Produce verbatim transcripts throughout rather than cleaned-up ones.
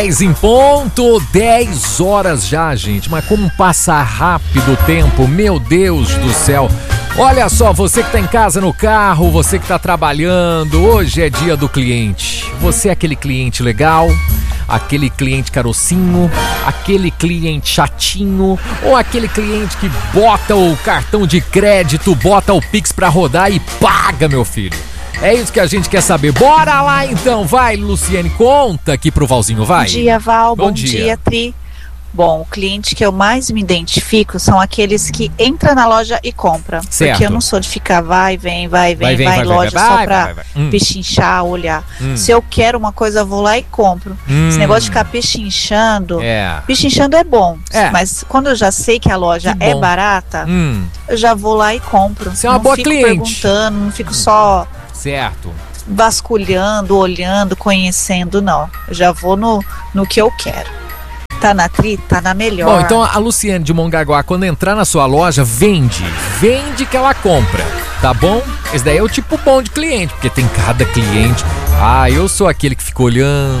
dez em ponto, dez horas já, gente. Mas como passa rápido o tempo, meu Deus do céu. Olha só, você que tá em casa no carro, você que tá trabalhando, hoje é dia do cliente. Você é aquele cliente legal, aquele cliente carocinho, aquele cliente chatinho, ou aquele cliente que bota o cartão de crédito, bota o Pix pra rodar e paga, meu filho. É isso que a gente quer saber. Bora lá então, vai, Luciane, conta aqui pro Valzinho, vai. Bom dia, Val, bom, Bom dia. dia, Tri. Bom, o cliente que eu mais me identifico são aqueles que entram na loja e compram. Certo. Porque eu não sou de ficar vai, vem, vai, vem, Vai, vem, vai, vai, em vai, loja vai, só vai, pra vai, vai, vai. Hum. pechinchar, olhar. Hum. Se eu quero uma coisa, eu vou lá e compro. Hum. Esse negócio de ficar pechinchando, É. pechinchando é bom. É. Mas quando eu já sei que a loja Que é bom. barata, Hum, eu já vou lá e compro. Você é uma não boa fico cliente. perguntando, não fico só certo. vasculhando, olhando, conhecendo, não. Eu já vou no, no que eu quero. Tá na Tri, tá na melhor. Bom, então a Luciane de Mongaguá, quando entrar na sua loja, vende. Vende que ela compra, tá bom? Esse daí é o tipo bom de cliente, porque tem cada cliente. Ah, eu sou aquele que fica olhando.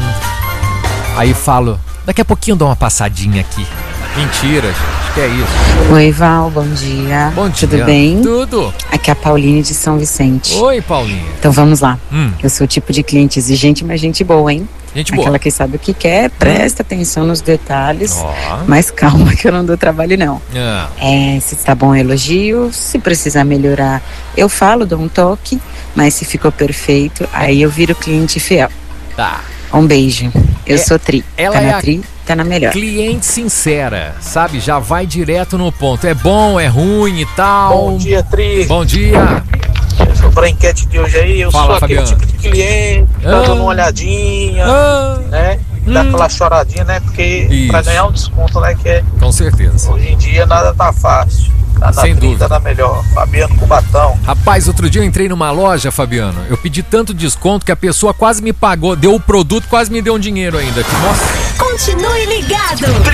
Aí falo, daqui a pouquinho eu dou uma passadinha aqui. Mentira, gente, que é isso. Oi, Val, bom dia. Bom dia. Tudo bem? Tudo. Aqui é a Pauline de São Vicente. Oi, Paulinha. Então vamos lá. Hum, Eu sou o tipo de cliente exigente, mas gente boa, hein? gente boa. Aquela que sabe o que quer, presta atenção nos detalhes, Ó. mas calma que eu não dou trabalho não. Ah, É, se tá bom, eu elogio. Se precisar melhorar, eu falo, dou um toque. Mas se ficou perfeito, aí eu viro cliente fiel. tá. Um beijo. Eu É, sou Tri. ela Tá é na a- Tri, tá na melhor. Cliente sincera, sabe? Já vai direto no ponto. É bom, é ruim e tal. Bom dia, Tri. Bom dia. Sobre a enquete de hoje aí, eu Fala, sou aquele Fabiano. tipo de cliente que tá Ah. dando uma olhadinha, Ah, né? Dá Hum. aquela choradinha, né? Porque Isso. pra ganhar um desconto, né? Que é, com certeza. hoje em dia nada tá fácil. Tá na Sem Tri, dúvida. tá na melhor. Fabiano Cubatão. Rapaz, outro dia eu entrei numa loja, Fabiano. Eu pedi tanto desconto que a pessoa quase me pagou, deu o produto, quase me deu um dinheiro ainda. Nossa. Continue ligado.